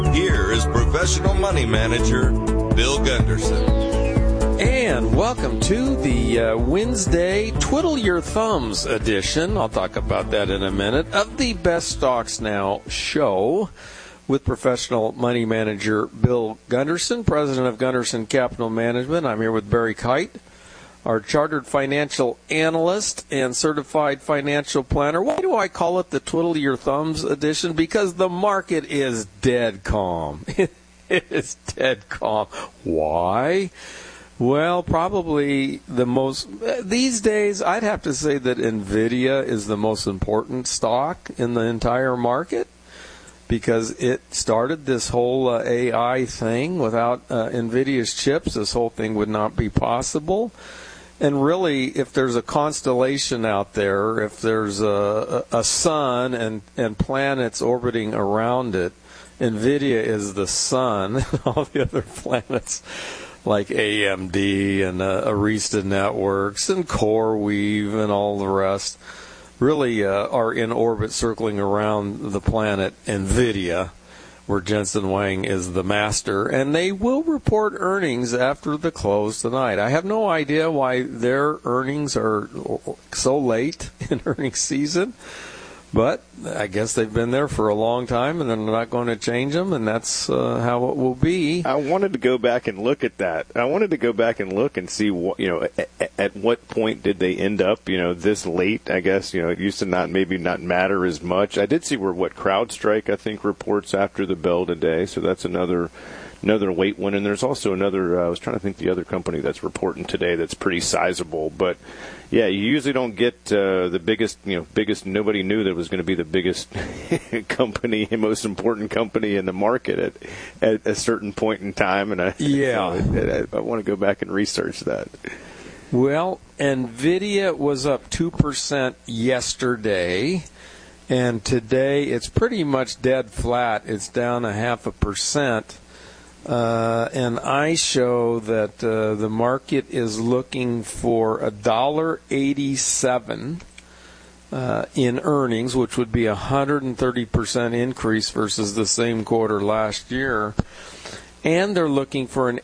Here is professional money manager Bill Gunderson. And welcome to the Wednesday Twiddle Your Thumbs edition. I'll talk about that in a minute, of the Best Stocks Now show with professional money manager Bill Gunderson, president of Gunderson Capital Management. I'm here with Barry Kite, our chartered financial analyst and certified financial planner. Why do I call it the Twiddle Your Thumbs edition? Because the market is dead calm. It is dead calm. Why? Well, probably these days, I'd have to say that NVIDIA is the most important stock in the entire market, because it started this whole AI thing. Without NVIDIA's chips, this whole thing would not be possible. And really, if there's a constellation out there, if there's a sun and planets orbiting around it, NVIDIA is the sun. All the other planets, like AMD and Arista Networks and CoreWeave and all the rest, really are in orbit circling around the planet NVIDIA, where Jensen Huang is the master, and they will report earnings after the close tonight. I have no idea why their earnings are so late in earnings season, but I guess they've been there for a long time, and they're not going to change them, and that's how it will be. I wanted to go back and look at that. I wanted to go back and look and see what, at what point did they end up, this late. I guess, it used to not matter as much. I did see what CrowdStrike, I think, reports after the bell today, so that's another late one. And there's also another, I was trying to think the other company that's reporting today that's pretty sizable. But, yeah, you usually don't get the biggest, nobody knew that it was going to be the biggest company, most important company in the market at a certain point in time. And I want to go back and research that. Well, NVIDIA was up 2% yesterday, and today it's pretty much dead flat. It's down 0.5%. And I show that the market is looking for $1.87 in earnings, which would be 130% increase versus the same quarter last year. And they're looking for an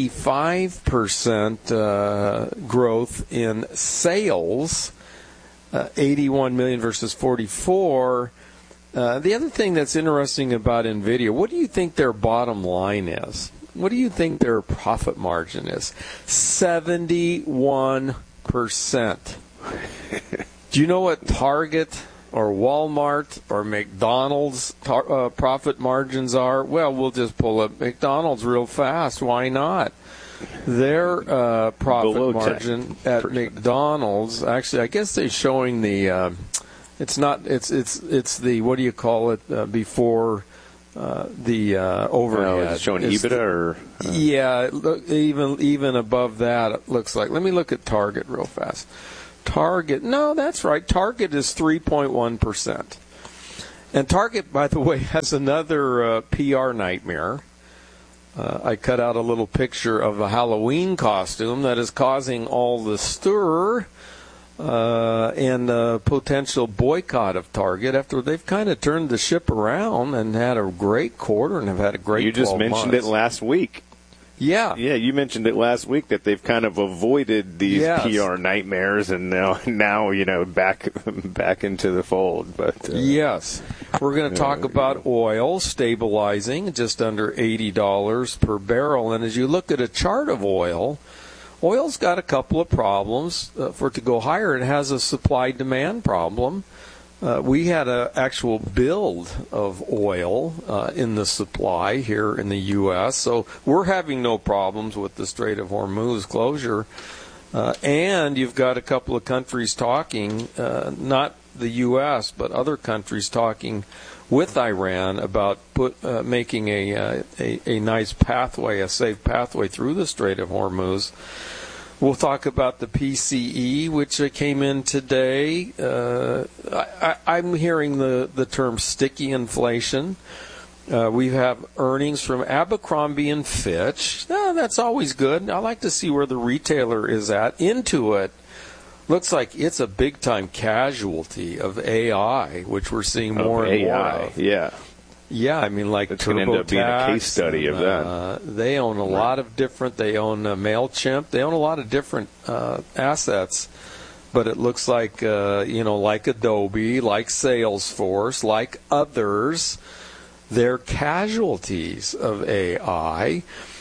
85% growth in sales, 81 million versus 44. The other thing that's interesting about NVIDIA, what do you think their bottom line is? What do you think their profit margin is? 71%. Do you know what Target or Walmart or McDonald's profit margins are? Well, we'll just pull up McDonald's real fast. Why not? Their profit margin at McDonald's, actually, I guess they're showing the... It's not. It's the, what do you call it, before the overhead? It's showing EBITDA or? Yeah, even above that, it looks like. Let me look at Target real fast. Target. No, that's right. Target is 3.1%. And Target, by the way, has another PR nightmare. I cut out a little picture of a Halloween costume that is causing all the stir and potential boycott of Target after they've kind of turned the ship around and had a great quarter and have had a great 12 months. You just mentioned it last week. Yeah. Yeah, you mentioned it last week that they've kind of avoided these PR nightmares, and now back into the fold. But yes, we're going to talk about oil stabilizing just under $80 per barrel, and as you look at a chart of oil's got a couple of problems. For it to go higher, it has a supply-demand problem. We had an actual build of oil in the supply here in the U.S., so we're having no problems with the Strait of Hormuz closure. And you've got a couple of countries talking, not the U.S., but other countries talking with Iran about making a nice pathway, a safe pathway through the Strait of Hormuz. We'll talk about the PCE, which came in today. I'm hearing the term sticky inflation. We have earnings from Abercrombie and Fitch. That's always good. I like to see where the retailer is at. Intuit looks like it's a big-time casualty of AI, which we're seeing more and more of. Yeah. Yeah, I mean, like it's going to end up being a case study of that. They own a lot of different. They own MailChimp. They own a lot of different assets. But it looks like like Adobe, like Salesforce, like others, they're casualties of AI.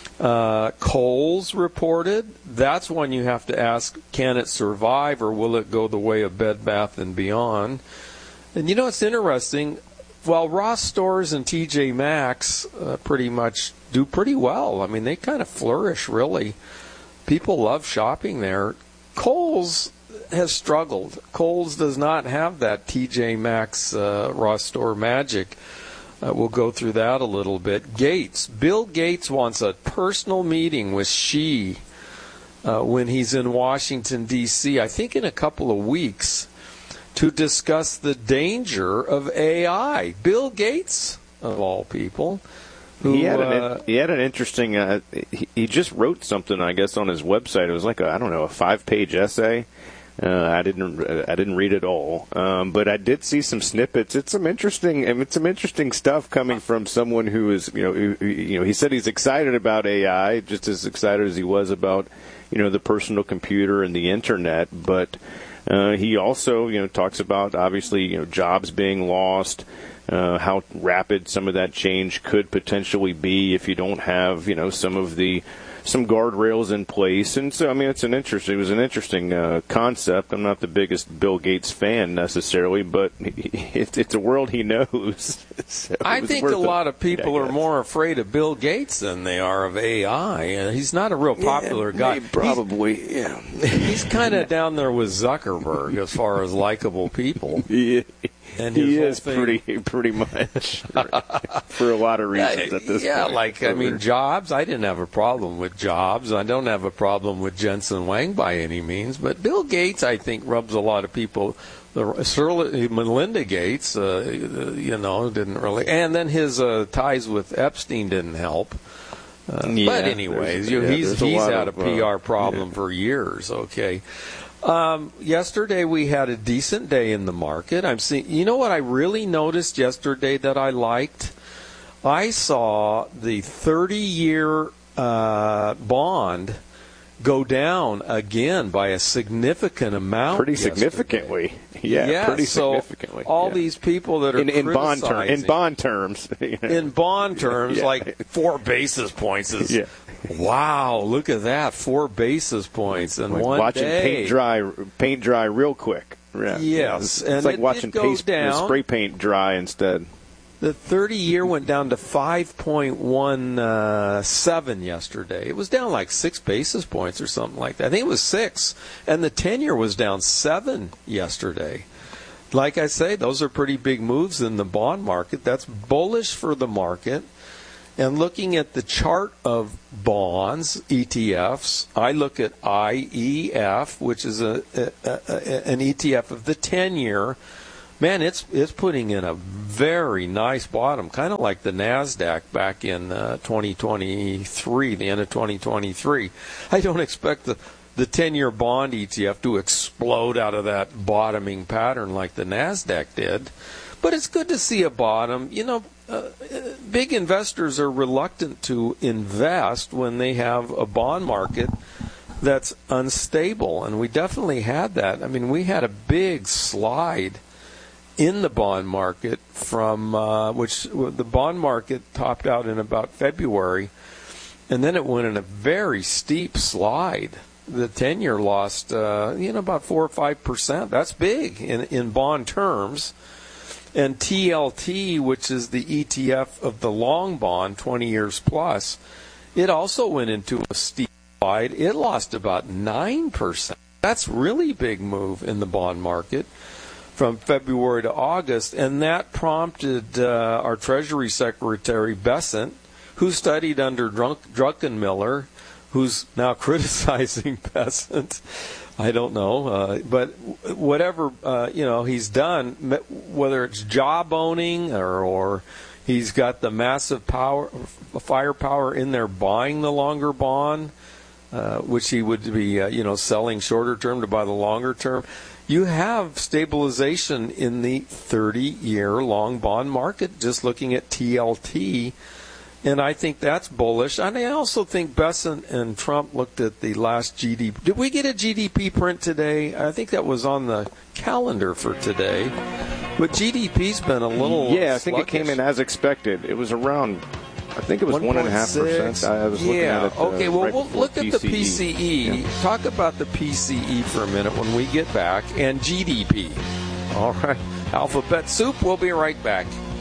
Kohl's reported. That's one you have to ask: can it survive, or will it go the way of Bed Bath and Beyond? And it's interesting. While Ross Stores and TJ Maxx pretty much do pretty well. I mean, they kind of flourish, really. People love shopping there. Kohl's has struggled. Kohl's does not have that TJ Maxx Ross Store magic. We'll go through that a little bit. Bill Gates wants a personal meeting with Xi when he's in Washington, D.C., I think in a couple of weeks, to discuss the danger of AI. Bill Gates, of all people. He had an interesting. He just wrote something, I guess, on his website. It was like a 5-page essay. I didn't read it all, but I did see some snippets. It's some interesting stuff coming from someone who is, he said he's excited about AI, just as excited as he was about, the personal computer and the internet. But he also, talks about obviously, jobs being lost. How rapid some of that change could potentially be if you don't have, some guardrails in place. And so, I mean, it was an interesting concept. I'm not the biggest Bill Gates fan necessarily, but it's a world he knows. So I think a lot of people are more afraid of Bill Gates than they are of AI. He's not a real popular guy. Probably, He's kind of down there with Zuckerberg as far as likable people. Yeah. And he is pretty much for a lot of reasons at this point. Yeah, Jobs. I didn't have a problem with Jobs. I don't have a problem with Jensen Huang by any means. But Bill Gates, I think, rubs a lot of people. Melinda Gates, didn't really. And then his ties with Epstein didn't help. But anyways, he's had a PR problem for years. Okay. Yesterday we had a decent day in the market. You know what I really noticed yesterday that I liked? I saw the 30-year bond go down again by a significant amount. Pretty significantly. Yeah, pretty significantly. All these people that are in bond terms, like 4 basis points is. Yeah. Wow, look at that, 4 basis points in one watching day. paint dry real quick. Yeah. Yes. It's like watching spray paint dry instead. The 30-year went down to 5.17 yesterday. It was down like 6 basis points or something like that. I think it was 6. And the 10-year was down 7 yesterday. Like I say, those are pretty big moves in the bond market. That's bullish for the market. And looking at the chart of bonds, ETFs, I look at IEF, which is an ETF of the 10-year. Man, it's putting in a very nice bottom, kind of like the NASDAQ back in 2023, the end of 2023. I don't expect the 10-year bond ETF to explode out of that bottoming pattern like the NASDAQ did. But it's good to see a bottom. Big investors are reluctant to invest when they have a bond market that's unstable, and we definitely had that. I mean, we had a big slide in the bond market from which the bond market topped out in about February, and then it went in a very steep slide. The 10-year lost, about 4 or 5%. That's big in bond terms. And TLT, which is the ETF of the long bond, 20 years plus, it also went into a steep slide. It lost about 9%. That's really big move in the bond market from February to August, and that prompted our Treasury Secretary Bessent, who studied under Druckenmiller, who's now criticizing Bessent. I don't know, but whatever he's done, whether it's job owning or he's got the massive firepower in there buying the longer bond, which he would be selling shorter term to buy the longer term. you have stabilization in the 30-year long bond market, just looking at TLT. And I think that's bullish. And I also think Bessent and Trump looked at the last GDP. Did we get a GDP print today? I think that was on the calendar for today. But GDP's been a little I think sluggish. it came in as expected. It was around, I think it was 1.5%. I was looking at it. Okay, well, right we'll before look at the PCE. Yeah. Talk about the PCE for a minute when we get back, and GDP. All right. Alphabet Soup, we'll be right back.